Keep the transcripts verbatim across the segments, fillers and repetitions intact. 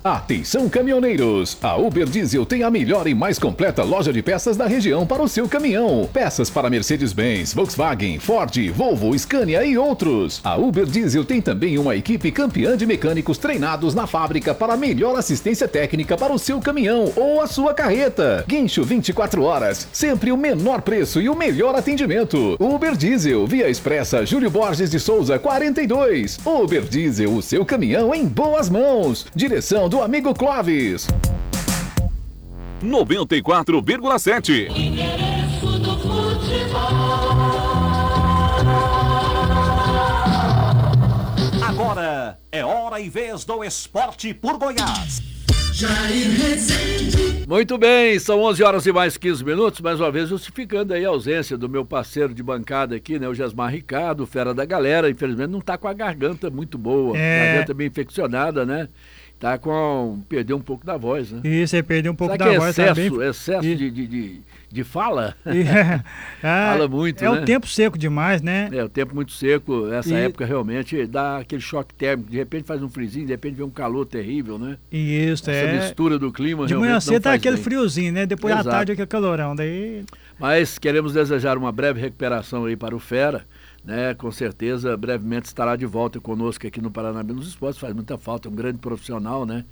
Atenção caminhoneiros, a Uber Diesel tem a melhor e mais completa loja de peças da região para o seu caminhão. Peças para Mercedes-Benz, Volkswagen, Ford, Volvo, Scania e outros. A Uber Diesel tem também uma equipe campeã de mecânicos treinados na fábrica para melhor assistência técnica para o seu caminhão ou a sua carreta. Guincho vinte e quatro horas, sempre o menor preço e o melhor atendimento. Uber Diesel, Via Expressa Júlio Borges de Souza quarenta e dois. Uber Diesel, o seu caminhão em boas mãos. Direção do amigo Clóvis. noventa e quatro vírgula sete. Agora é hora e vez do Esporte por Goiás. Muito bem, são onze horas e mais quinze minutos, mais uma vez justificando aí a ausência do meu parceiro de bancada aqui, né, o Jasmar Ricardo, fera da galera, infelizmente não tá com a garganta muito boa, é... garganta bem infeccionada, né? Tá com... perdeu um pouco da voz, né? Isso, ele perdeu um pouco Será da que é voz. excesso, Tá bem... excesso e... de, de, de, de fala? É, ah, fala muito, é né? o tempo seco demais, né? É, o tempo muito seco, essa e... época realmente dá aquele choque térmico, de repente faz um frisinho, de repente vem um calor terrível, né? Isso, essa é. Essa mistura do clima de realmente manhã cedo tá aquele bem. friozinho, né? Depois Exato. à tarde aquele calorão, daí... Mas queremos desejar uma breve recuperação aí para o Fera, né? Com certeza, brevemente estará de volta conosco aqui no Paranabe nos Esportes, faz muita falta, é um grande profissional, né?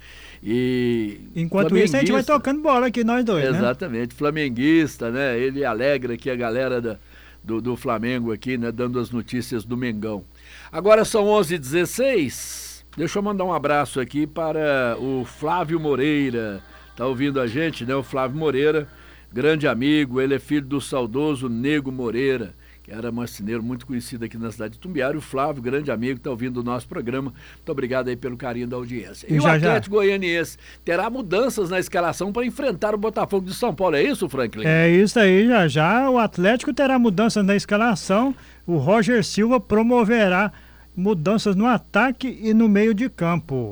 E enquanto isso, a gente vai tocando bola aqui, nós dois, exatamente, né? Flamenguista, né? Ele alegra aqui a galera da, do, do Flamengo aqui, né? Dando as notícias do Mengão. Agora são onze e dezesseis, deixa eu mandar um abraço aqui para o Flávio Moreira, tá ouvindo a gente, né? O Flávio Moreira, grande amigo, ele é filho do saudoso Nego Moreira, que era marceneiro muito conhecido aqui na cidade de Tumbiara. O Flávio, grande amigo, está ouvindo o nosso programa. Muito obrigado aí pelo carinho da audiência. E, e já, o Atlético já. Goianiense terá mudanças na escalação para enfrentar o Botafogo de São Paulo. É isso, Franklin? É isso aí, já já. O Atlético terá mudanças na escalação. O Roger Silva promoverá mudanças no ataque e no meio de campo.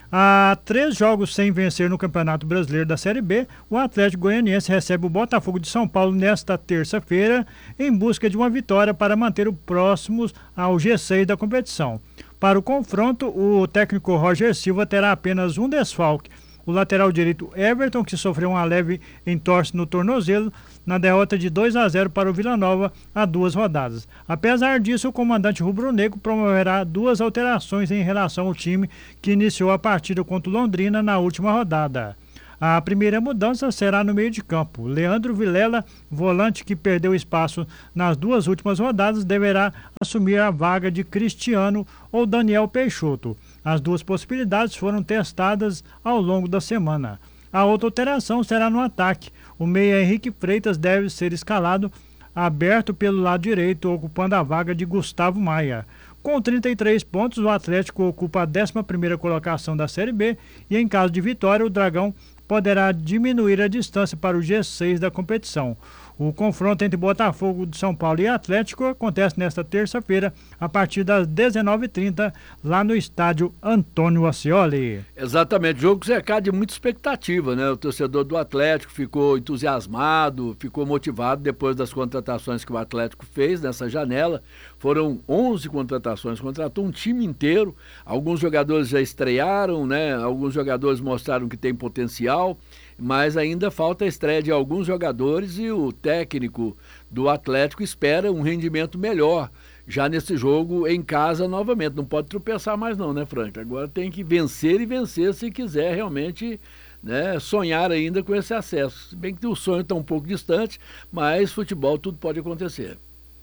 Há três jogos sem vencer no Campeonato Brasileiro da Série B, o Atlético Goianiense recebe o Botafogo de São Paulo nesta terça-feira em busca de uma vitória para manter o próximo ao G seis da competição. Para o confronto, o técnico Roger Silva terá apenas um desfalque. O lateral direito Everton, que sofreu uma leve entorse no tornozelo, na derrota de dois a zero para o Vila Nova há duas rodadas. Apesar disso, o comandante rubro-negro promoverá duas alterações em relação ao time que iniciou a partida contra o Londrina na última rodada. A primeira mudança será no meio de campo. Leandro Vilela, volante que perdeu espaço nas duas últimas rodadas, deverá assumir a vaga de Cristiano ou Daniel Peixoto. As duas possibilidades foram testadas ao longo da semana. A outra alteração será no ataque. O meia Henrique Freitas deve ser escalado aberto pelo lado direito, ocupando a vaga de Gustavo Maia. Com trinta e três pontos, o Atlético ocupa a décima primeira colocação da Série B e, em caso de vitória, o Dragão poderá diminuir a distância para o G seis da competição. O confronto entre Botafogo de São Paulo e Atlético acontece nesta terça-feira, a partir das dezenove e trinta, lá no estádio Antônio Ascioli. Exatamente, jogo cercado de muita expectativa, né? O torcedor do Atlético ficou entusiasmado, ficou motivado depois das contratações que o Atlético fez nessa janela. Foram onze contratações, contratou um time inteiro, alguns jogadores já estrearam, né? Alguns jogadores mostraram que tem potencial, mas ainda falta a estreia de alguns jogadores e o técnico do Atlético espera um rendimento melhor já nesse jogo em casa novamente. Não pode tropeçar mais não, né, Frank? Agora tem que vencer e vencer se quiser realmente, né, sonhar ainda com esse acesso. Se bem que o sonho está um pouco distante, mas futebol tudo pode acontecer.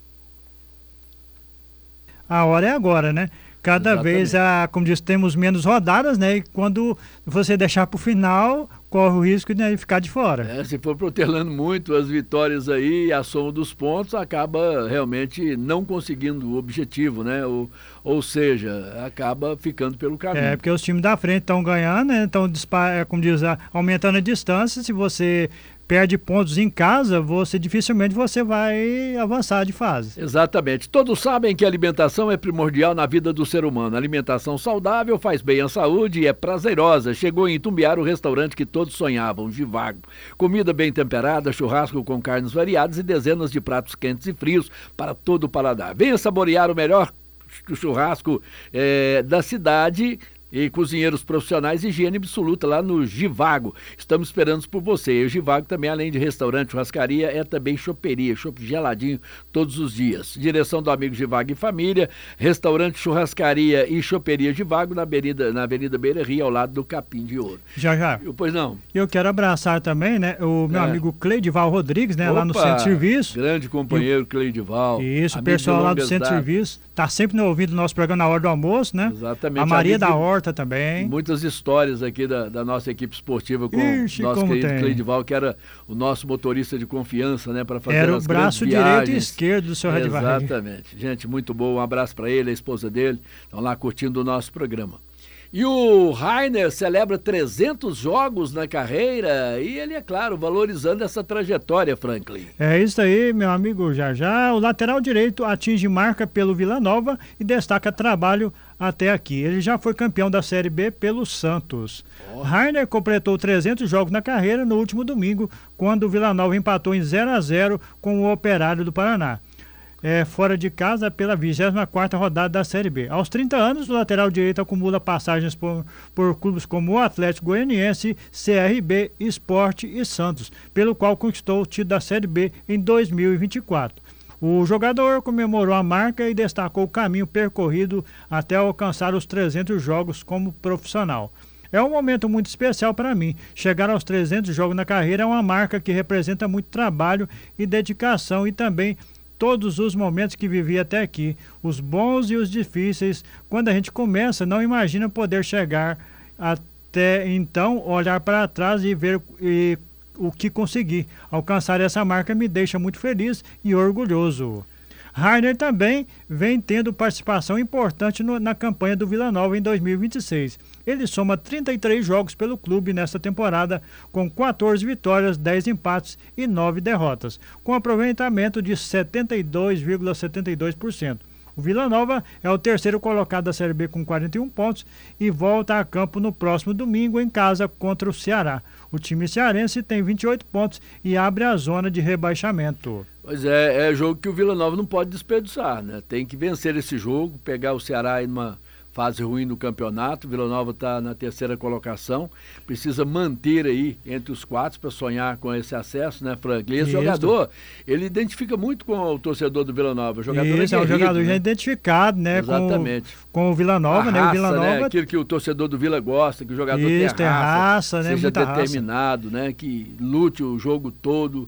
A hora é agora, né? Cada Exatamente. vez, a, como diz, temos menos rodadas, né? E quando você deixar para o final, corre o risco de, né, ficar de fora. É, se for protelando muito as vitórias aí, a soma dos pontos, acaba realmente não conseguindo o objetivo, né? Ou, ou seja, acaba ficando pelo caminho. É, porque os times da frente estão ganhando, né? Estão, como diz, aumentando a distância. Se você perde pontos em casa, você dificilmente você vai avançar de fase. Exatamente. Todos sabem que a alimentação é primordial na vida do ser humano. A alimentação saudável faz bem à saúde e é prazerosa. Chegou em Itumbiara o restaurante que todos sonhavam, Givago. Comida bem temperada, churrasco com carnes variadas e dezenas de pratos quentes e frios para todo o paladar. Venha saborear o melhor churrasco é, da cidade E cozinheiros profissionais, higiene absoluta lá no Givago. Estamos esperando por você. E o Givago também, além de restaurante, churrascaria, é também choperia, chopp geladinho todos os dias. Direção do amigo Givago e Família, restaurante, churrascaria e choperia Givago na Avenida, na Avenida Beira Rio, ao lado do Capim de Ouro. Já, já. Eu, pois não. Eu quero abraçar também, né, o meu É. amigo Cleidival Rodrigues, né, Opa, lá no Centro de Serviço. Grande companheiro, Cleidival. Isso, o amigo pessoal de lá do longas Centro de datas. Serviço tá sempre no ouvido do nosso programa na hora do almoço, né? Exatamente. A Maria Amigo da de- Horta também. Muitas histórias aqui da, da nossa equipe esportiva com Ixi, o nosso como querido tem. Cleidival, que era o nosso motorista de confiança, né, para fazer Era o as braço grandes direito e viagens. esquerdo do seu Radivar. Exatamente. Gente, muito bom. Um abraço para ele, a esposa dele. Estão lá curtindo o nosso programa. E o Rainer celebra trezentos jogos na carreira e ele, é claro, valorizando essa trajetória, Franklin. É isso aí, meu amigo Jajá. O lateral direito atinge marca pelo Vila Nova e destaca trabalho até aqui. Ele já foi campeão da Série B pelo Santos. Oh. Rainer completou trezentos jogos na carreira no último domingo, quando o Vila Nova empatou em zero a zero com o Operário do Paraná. É, fora de casa pela vigésima quarta rodada da Série B. Aos trinta anos, o lateral direito acumula passagens por, por clubes como o Atlético Goianiense, C R B, Sport e Santos, pelo qual conquistou o título da Série B em dois mil e vinte e quatro. O jogador comemorou a marca e destacou o caminho percorrido até alcançar os trezentos jogos como profissional. É um momento muito especial para mim. Chegar aos trezentos jogos na carreira é uma marca que representa muito trabalho e dedicação e também todos os momentos que vivi até aqui, os bons e os difíceis. Quando a gente começa, não imagina poder chegar até então, olhar para trás e ver e, o que consegui. Alcançar essa marca me deixa muito feliz e orgulhoso. Rainer também vem tendo participação importante no, na campanha do Vila Nova em dois mil e vinte e seis. Ele soma trinta e três jogos pelo clube nesta temporada, com quatorze vitórias, dez empates e nove derrotas, com aproveitamento de setenta e dois vírgula setenta e dois por cento. O Vila Nova é o terceiro colocado da Série B com quarenta e um pontos e volta a campo no próximo domingo em casa contra o Ceará. O time cearense tem vinte e oito pontos e abre a zona de rebaixamento. Pois é, é jogo que o Vila Nova não pode desperdiçar, né? Tem que vencer esse jogo, pegar o Ceará aí numa fase ruim no campeonato. O Vila Nova está na terceira colocação, precisa manter aí entre os quatro para sonhar com esse acesso, né, Franklin? Esse Isso. jogador, ele identifica muito com o torcedor do Vila Nova. O jogador Isso, é, é um guerreiro, jogador né? já identificado, né? Exatamente. Com, com o Vila Nova, A né? raça, O Vila né? Nova. Aquilo que o torcedor do Vila gosta, que o jogador Isso, tem tem raça, raça, né? seja Muita determinado, né? Que lute o jogo todo.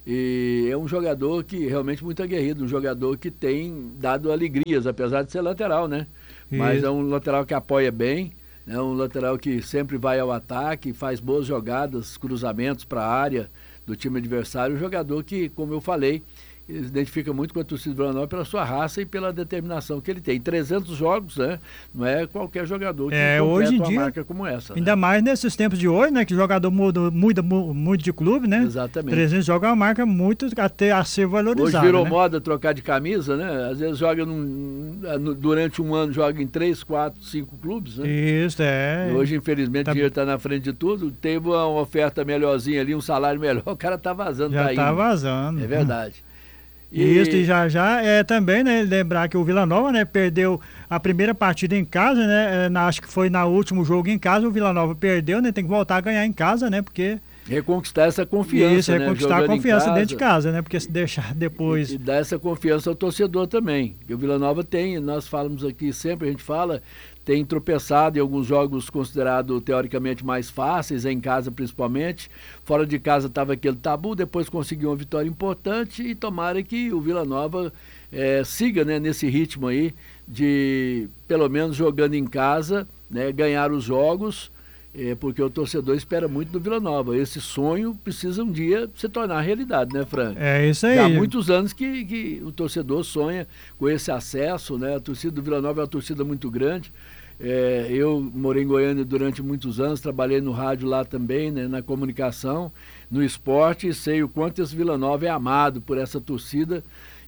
E é um jogador que realmente muito aguerrido, um jogador que tem dado alegrias, apesar de ser lateral, né? Mas Isso. é um lateral que apoia bem, é um lateral que sempre vai ao ataque, faz boas jogadas, cruzamentos para a área do time adversário. Um jogador que, como eu falei, se identifica muito com a torcida do Vila Nova pela sua raça e pela determinação que ele tem. trezentos jogos, né? Não é qualquer jogador que É, completa hoje em uma dia, marca como essa. Ainda né? mais nesses tempos de hoje, né? Que o jogador muda, muda mu- muito de clube, né? Exatamente. trezentos jogos é uma marca muito até a ser valorizada. Hoje virou né? moda trocar de camisa, né? Às vezes joga num, no- durante um ano, joga em três, quatro, cinco clubes, né? Isso, é. E hoje, infelizmente, Tá- o dinheiro está na frente de tudo. Teve uma oferta melhorzinha ali, um salário melhor, o cara tá vazando, Já tá tá indo. vazando. É verdade. E isso, e já já é também, né, lembrar que o Vila Nova, né, perdeu a primeira partida em casa, né, é, na, acho que foi no último jogo em casa, o Vila Nova perdeu, né, tem que voltar a ganhar em casa, né, porque... Reconquistar essa confiança, Isso, é né? conquistar a Jogando em confiança casa. dentro de casa, né, porque se deixar depois... E, e dar essa confiança ao torcedor também. E o Vila Nova tem, nós falamos aqui sempre, a gente fala, tem tropeçado em alguns jogos considerados teoricamente mais fáceis, em casa principalmente. Fora de casa estava aquele tabu, depois conseguiu uma vitória importante e tomara que o Vila Nova é, siga, né, nesse ritmo aí de, pelo menos jogando em casa, né, ganhar os jogos. É, porque o torcedor espera muito do Vila Nova. Esse sonho precisa um dia se tornar realidade, né, Frank? É isso aí. Já há muitos anos que, que o torcedor sonha com esse acesso, né? A torcida do Vila Nova é uma torcida muito grande. É, eu morei em Goiânia durante muitos anos, trabalhei no rádio lá também, né, na comunicação, no esporte, e sei o quanto esse Vila Nova é amado por essa torcida.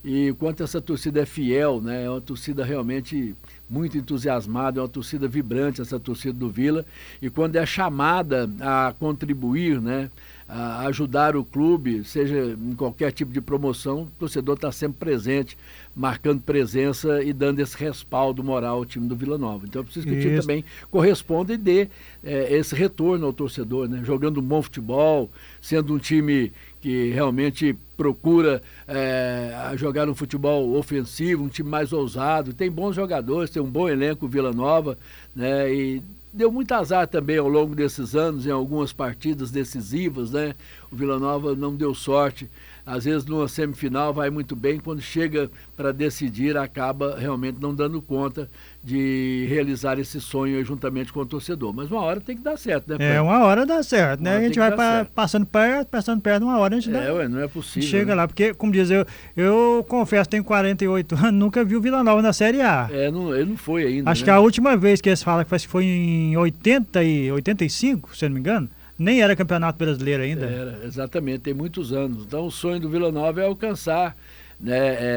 e o quanto essa torcida é fiel, né? É uma torcida realmente muito entusiasmada, é uma torcida vibrante, essa torcida do Vila, e quando é chamada a contribuir, né, a ajudar o clube, seja em qualquer tipo de promoção, o torcedor está sempre presente, marcando presença e dando esse respaldo moral ao time do Vila Nova. Então é preciso que Isso. o time também corresponda e dê é, esse retorno ao torcedor, né? Jogando um bom futebol, sendo um time que realmente procura é, jogar um futebol ofensivo, um time mais ousado, tem bons jogadores, tem um bom elenco, o Vila Nova, né? E deu muito azar também ao longo desses anos, em algumas partidas decisivas, né? O Vila Nova não deu sorte. Às vezes numa semifinal vai muito bem, quando chega para decidir acaba realmente não dando conta de realizar esse sonho aí juntamente com o torcedor. Mas uma hora tem que dar certo, né, Fred? É, uma hora dá certo, né? A gente vai pra, passando perto, passando perto, uma hora a gente é, dá. Ué, não é possível. Chega né? lá, porque, como diz, eu, eu confesso, tenho quarenta e oito anos, nunca vi o Vila Nova na Série A. É, não, ele não foi ainda. Acho né? que a última vez que eles falam que foi em oitenta e oitenta e cinco, se eu não me engano. Nem era campeonato brasileiro ainda. Era, exatamente, tem muitos anos. Então o sonho do Vila Nova é alcançar, né,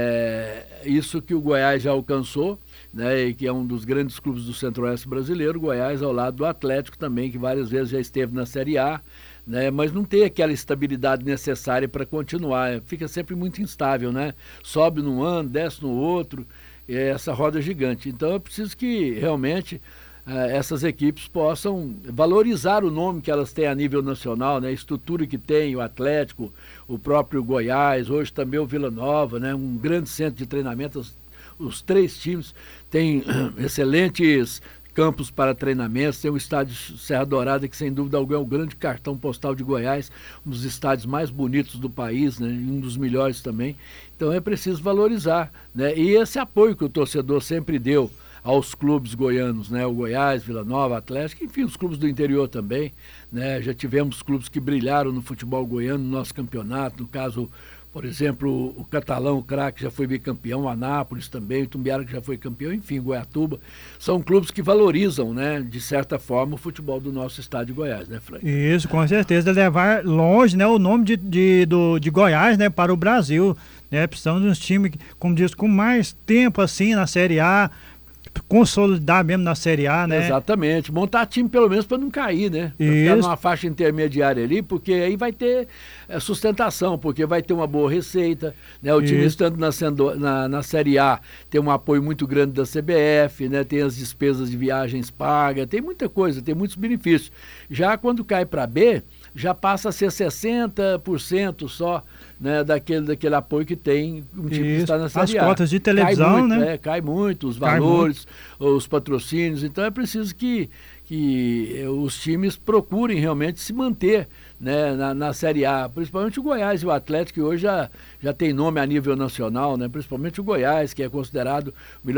é, isso que o Goiás já alcançou, né, e que é um dos grandes clubes do Centro-Oeste brasileiro, o Goiás ao lado do Atlético também, que várias vezes já esteve na Série A, né, mas não tem aquela estabilidade necessária para continuar, fica sempre muito instável, né? Sobe num ano, desce no outro, é essa roda gigante. Então é preciso que realmente essas equipes possam valorizar o nome que elas têm a nível nacional, né? A estrutura que tem o Atlético, o próprio Goiás, hoje também o Vila Nova, né? Um grande centro de treinamento, os, os três times têm excelentes campos para treinamentos, tem o estádio Serra Dourada, que sem dúvida alguma é o grande cartão postal de Goiás, um dos estádios mais bonitos do país, né? E um dos melhores também. Então é preciso valorizar, né? E esse apoio que o torcedor sempre deu aos clubes goianos, né? O Goiás, Vila Nova, Atlético, enfim, os clubes do interior também, né? Já tivemos clubes que brilharam no futebol goiano, no nosso campeonato, no caso, por exemplo, o Catalão, o Craque já foi bicampeão, o Anápolis também, o Tumbiara que já foi campeão, enfim, Goiatuba, são clubes que valorizam, né, de certa forma, o futebol do nosso estado de Goiás, né, Frank? Isso, com certeza, levar longe, né, o nome de, de, do, de Goiás, né, para o Brasil, né? Precisamos de uns times, como diz, com mais tempo assim na Série A, consolidar mesmo na Série A, né? Exatamente, montar time pelo menos para não cair, né? Pra ficar numa faixa intermediária ali, porque aí vai ter é, sustentação, porque vai ter uma boa receita, né? O time estando na, na, na Série A tem um apoio muito grande da C B F, né? Tem as despesas de viagens pagas, tem muita coisa, tem muitos benefícios. Já quando cai para B, já passa a ser sessenta por cento só, né, daquele, daquele apoio que tem um time que está na Série A. As cotas de televisão, cai muito, né? É, cai muito, os valores, os patrocínios. Então é preciso que, que os times procurem realmente se manter, né, na, na Série A. Principalmente o Goiás e o Atlético, que hoje já, já tem nome a nível nacional, né? Principalmente o Goiás, que é considerado o melhor